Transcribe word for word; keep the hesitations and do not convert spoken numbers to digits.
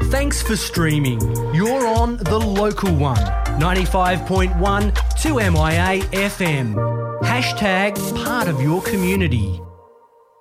Thanks for streaming. You're on the local one, ninety-five point one two M I A F M. Hashtag part of your community.